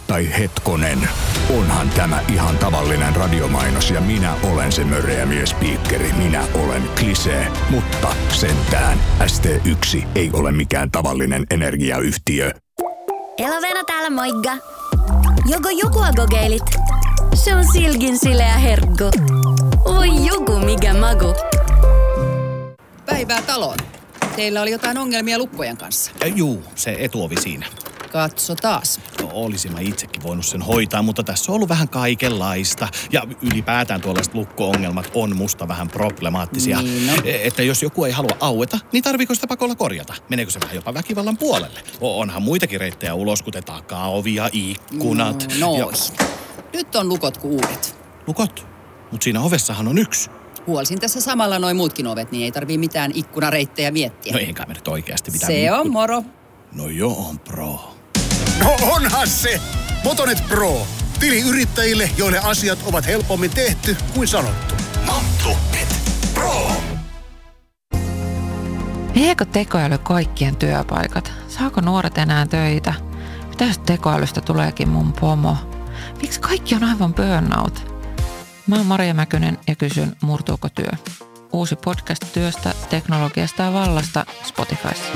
Tai hetkonen, onhan tämä ihan tavallinen radiomainos ja minä olen se mörejämies-spiikkeri. Minä olen Klisee, mutta sentään ST1 ei ole mikään tavallinen energiayhtiö. Elovena täällä moikka. Joko joku agogeilit? Se on silkin sileä herkku. Oi joku mikä magu. Päivää taloon. Teillä oli jotain ongelmia lukkojen kanssa. Juu, se etuovi siinä. Katso taas. No, olisin mä itsekin voinut sen hoitaa, mutta tässä on ollut vähän kaikenlaista. Ja ylipäätään tuollaiset lukko-ongelmat on musta vähän problemaattisia. Niin, no. Että jos joku ei halua aueta, niin tarviiko sitä pakolla korjata? Meneekö se vähän jopa väkivallan puolelle? Onhan muitakin reittejä ulos, kuten takaovi ja ikkunat. Nyt on lukot kuin uudet. Lukot? Mut siinä ovessahan on yksi. Huolsin tässä samalla noin muutkin ovet, niin ei tarvii mitään ikkunareittejä miettiä. No enkä me nyt oikeasti mitään. Se on moro. No joo, on pro. No onhan se! Motonet Pro. Tili yrittäjille, joille asiat ovat helpommin tehty kuin sanottu. Motonet Pro. Viekö tekoäly kaikkien työpaikat? Saako nuoret enää töitä? Mitä jos tekoälystä tuleekin mun pomo? Miksi kaikki on aivan burnout? Mä oon Maria Mäkynen ja kysyn, murtuuko työ? Uusi podcast työstä, teknologiasta ja vallasta Spotifyssa.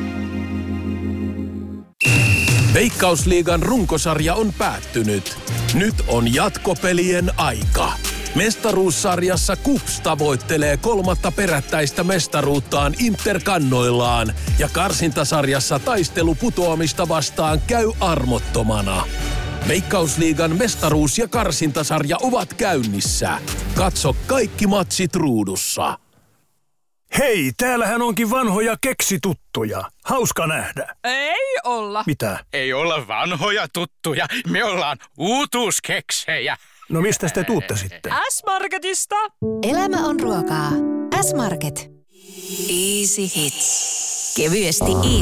Veikkausliigan runkosarja on päättynyt. Nyt on jatkopelien aika. Mestaruussarjassa KuPS tavoittelee 3. perättäistä mestaruuttaan Interkannoillaan ja karsintasarjassa taistelu putoamista vastaan käy armottomana. Veikkausliigan mestaruus- ja karsintasarja ovat käynnissä. Katso kaikki matsit ruudussa. Hei, täällähän onkin vanhoja keksituttuja. Hauska nähdä. Ei olla. Mitä? Ei olla vanhoja tuttuja. Me ollaan uutuuskeksejä. No mistä te tuutte sitten? S-Marketista. Elämä on ruokaa. S-Market. Easy hits. Kevyesti